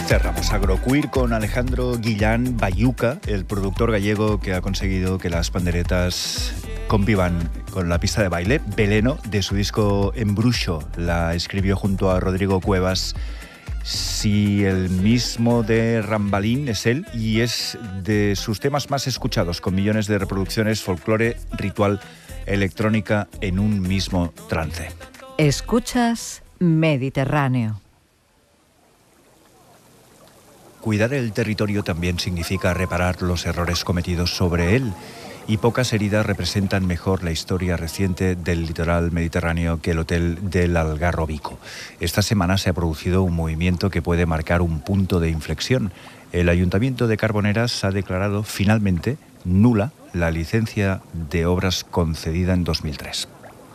Cerramos Agroqueer con Alejandro Guillán Bayuca, el productor gallego que ha conseguido que las panderetas convivan con la pista de baile. Veleno, de su disco Embruxo, la escribió junto a Rodrigo Cuevas. Si el mismo de Rambalín es él, y es de sus temas más escuchados, con millones de reproducciones, folclore, ritual, electrónica en un mismo trance. Escuchas Mediterráneo. Cuidar el territorio también significa reparar los errores cometidos sobre él, y pocas heridas representan mejor la historia reciente del litoral mediterráneo que el Hotel del Algarrobico. Esta semana se ha producido un movimiento que puede marcar un punto de inflexión. El Ayuntamiento de Carboneras ha declarado finalmente nula la licencia de obras concedida en 2003.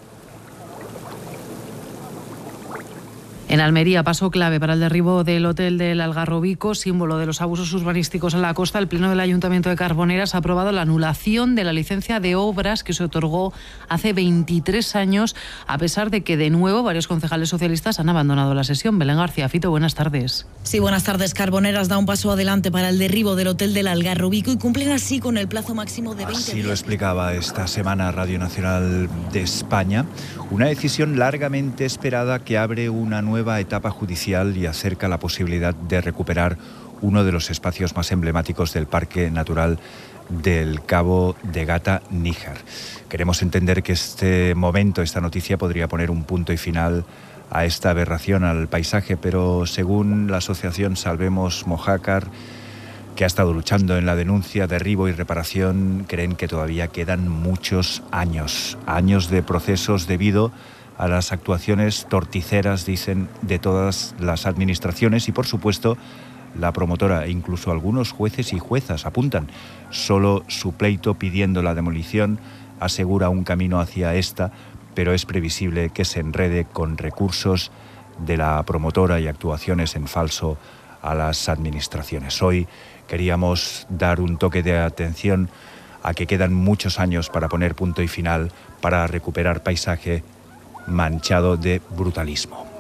En Almería, paso clave para el derribo del Hotel del Algarrobico, símbolo de los abusos urbanísticos en la costa. El Pleno del Ayuntamiento de Carboneras ha aprobado la anulación de la licencia de obras que se otorgó hace 23 años, a pesar de que, de nuevo, varios concejales socialistas han abandonado la sesión. Belén García Fito, buenas tardes. Sí, buenas tardes. Carboneras da un paso adelante para el derribo del Hotel del Algarrobico y cumplen así con el plazo máximo de 20 días. Así lo explicaba esta semana Radio Nacional de España. Una decisión largamente esperada que abre una nueva etapa judicial y acerca la posibilidad de recuperar uno de los espacios más emblemáticos del Parque Natural del Cabo de Gata-Níjar. Queremos entender que este momento, esta noticia, podría poner un punto y final a esta aberración al paisaje, pero según la asociación Salvemos Mojácar, que ha estado luchando en la denuncia, derribo y reparación, creen que todavía quedan muchos años de procesos debido a las actuaciones torticeras, dicen, de todas las administraciones y, por supuesto, la promotora e incluso algunos jueces y juezas apuntan. Solo su pleito pidiendo la demolición asegura un camino hacia esta, pero es previsible que se enrede con recursos de la promotora y actuaciones en falso a las administraciones. Hoy queríamos dar un toque de atención a que quedan muchos años para poner punto y final, para recuperar paisaje manchado de brutalismo.